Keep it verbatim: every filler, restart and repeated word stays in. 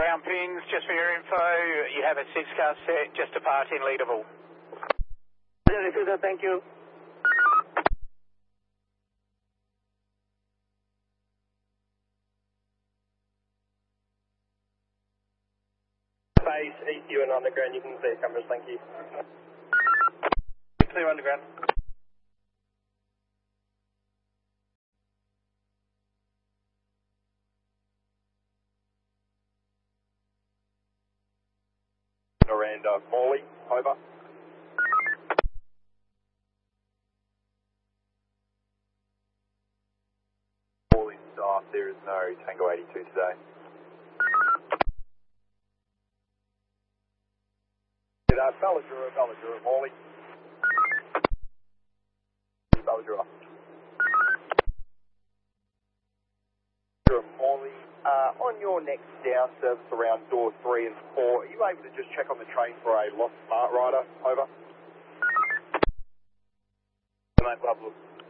Ground pings, just for your info, you have a six car set, just depart in Leaderville. Thank you. Base, E Q and underground, you can see cameras, thank you. Clear underground. Miranda, Morley, over. Morley staff, there is no Tango eighty-two today. Uh, Balladura, Balladura, Morley. Balladura. Morley, uh, on your next down service around door three and four, are you able to just check on the train for a lost smart rider? Over. Mate, we'll have a look.